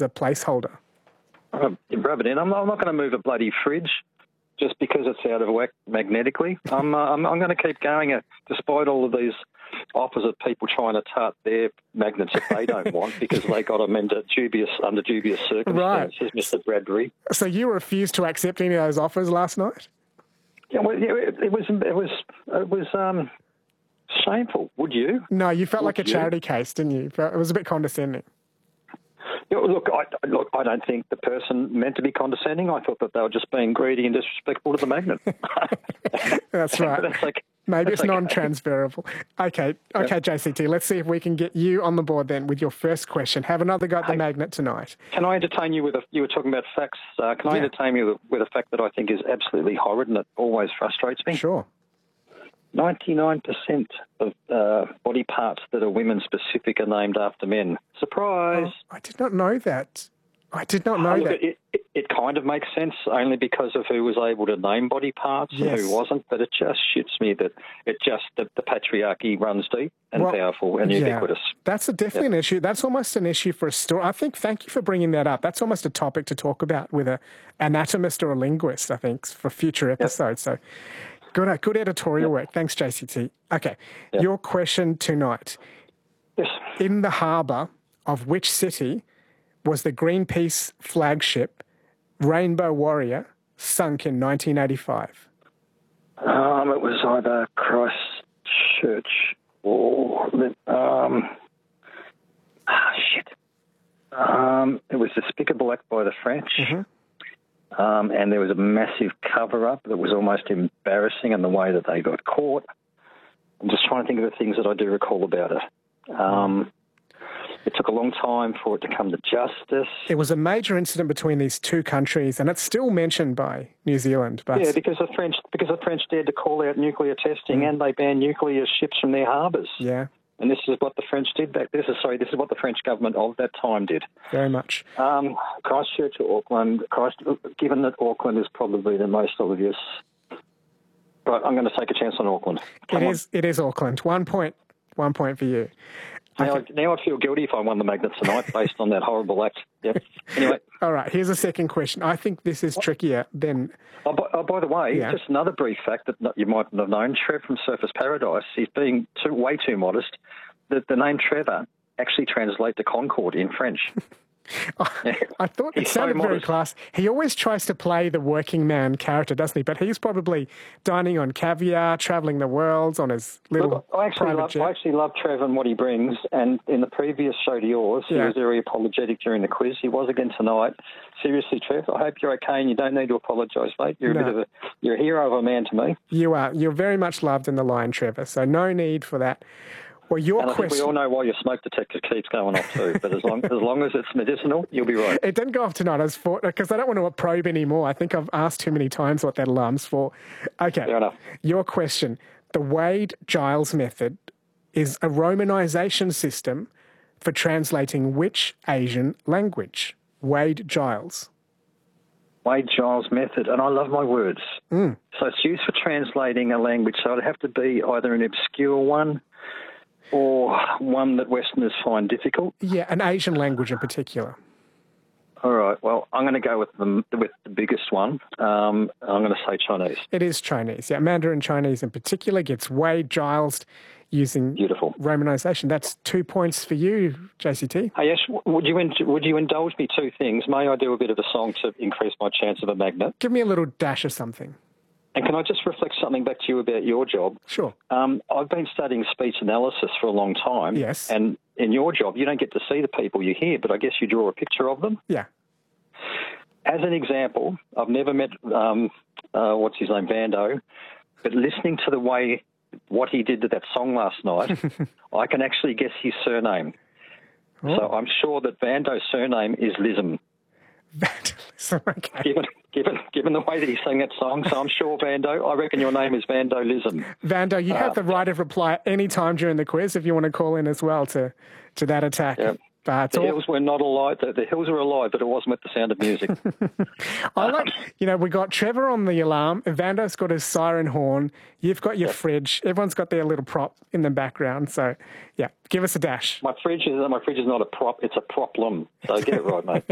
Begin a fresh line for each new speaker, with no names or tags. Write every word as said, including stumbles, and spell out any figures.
a placeholder.
Um, rub it in. I'm, I'm not going to move a bloody fridge just because it's out of whack magnetically. I'm, uh, I'm, I'm going to keep going, uh, despite all of these offers of people trying to tart their magnets that they don't want because they got them into dubious, under dubious circumstances, right. Mister Bradbury.
So you refused to accept any of those offers last night?
Yeah, well, yeah, it, it was, it was, it was um, shameful. Would you?
No, you felt
Would
like a
you?
charity case, didn't you? It was a bit condescending.
Yeah, look, I, look, I don't think the person meant to be condescending. I thought that they were just being greedy and disrespectful to the magnet.
That's right.
That's like,
Maybe
that's
it's
okay.
non-transferable. Okay, okay,
Yep.
J C T, let's see if we can get you on the board then with your first question. Have another go at the
Hey,
magnet tonight.
Can I entertain you with a, you were talking about facts, uh, can I
Yeah.
entertain you with, with a fact that I think is absolutely horrid and it always frustrates me?
Sure.
ninety-nine percent of uh, body parts that are women-specific are named after men. Surprise!
Oh, I did not know that. I did not know
Oh, look,
that.
It, it, it kind of makes sense only because of who was able to name body parts
Yes.
and who wasn't, but it just shits me that it just the, the patriarchy runs deep and
Well,
powerful and
yeah,
ubiquitous.
That's a, definitely
Yep.
an issue. That's almost an issue for a story. I think, thank you for bringing that up. That's almost a topic to talk about with an anatomist or a linguist, I think, for future episodes. Yep. So good, good editorial yep. work. Thanks, J C T. Okay, yep. Your question tonight.
Yes.
In the harbour of which city was the Greenpeace flagship Rainbow Warrior sunk in nineteen eighty-five?
Um, it was either Christchurch or um, ah, shit. Um, it was Despicable Act by the French, mm-hmm. um, and there was a massive cover-up that was almost embarrassing in the way that they got caught. I'm just trying to think of the things that I do recall about it. Um, It took a long time for it to come to justice.
It was a major incident between these two countries, and it's still mentioned by New Zealand. But
yeah, because the French because the French dared to call out nuclear testing, mm. and they banned nuclear ships from their harbours.
Yeah,
and this is what the French did back. This is sorry, this is what the French government of that time did.
Very much.
Um, Christchurch or Auckland. Christ, given that Auckland is probably the most obvious, but I'm going to take a chance on Auckland. Come
it
on.
is. It is Auckland. One point. One point for you.
Now, I, now I'd feel guilty if I won the magnets tonight based on that horrible act. Yeah. Anyway.
All right, here's a second question. I think this is trickier than...
Oh, by, oh, by the way,
yeah. just
another brief fact that you might not have known, Trev from Surfers Paradise, he's being too, way too modest. The, the name Trevor actually translates to Concord in French.
I, I thought it sounded so very class. He always tries to play the working man character, doesn't he? But he's probably dining on caviar, travelling the world on his little
Look, I actually
private
love,
jet.
I actually love Trev and what he brings. And in the previous show to yours, he
yeah.
was very apologetic during the quiz. He was again tonight. Seriously, Trev, I hope you're okay and you don't need to apologise, mate. You're
no.
a bit of a you're a hero of a man to me.
You are. You're very much loved in the line, Trevor. So no need for that. Well, your
and I
question...
think we all know why your smoke detector keeps going off too. But as long as long as it's medicinal, you'll be right.
It didn't go off tonight. I was for because I don't want to probe anymore. I think I've asked too many times what that alarm's for. Okay.
Fair enough.
Your question: the Wade-Giles method is a Romanization system for translating which Asian language? Wade-Giles.
Wade-Giles method, and I love my words.
Mm.
So it's used for translating a language. So it'd have to be either an obscure one, or one that Westerners find difficult?
Yeah, an Asian language in particular.
All right, well, I'm going to go with the, with the biggest one. Um, I'm going to say Chinese.
It is Chinese. Yeah, Mandarin Chinese in particular gets Wade-Giles using
Beautiful.
Romanization. That's two points for you, J C T.
Hey, Ash, would you, in, would you indulge me two things? May I do a bit of a song to increase my chance of a magnet?
Give me a little dash of something.
And can I just reflect something back to you about your job?
Sure.
Um, I've been studying speech analysis for a long time.
Yes.
And in your job, you don't get to see the people you hear, but I guess you draw a picture of them.
Yeah.
As an example, I've never met, um, uh, what's his name, Vando, but listening to the way, what he did to that song last night, I can actually guess his surname. Oh. So I'm sure that Vando's surname is Lism.
Vandalism, okay.
Given, given, given the way that he sang that song, so I'm sure Vando, I reckon your name is Vandalism.
Vando, you
uh,
have the right of reply any time during the quiz if you want to call in as well to, to that attack.
Yep.
But
the
all...
hills were not alive. The, the hills were alive, but it wasn't with the sound of music.
I like, you know, we got Trevor on the alarm. Vando's got his siren horn. You've got your yep. fridge. Everyone's got their little prop in the background. So, yeah, give us a dash.
My fridge is my fridge is not a prop. It's a problem. So get it right, mate.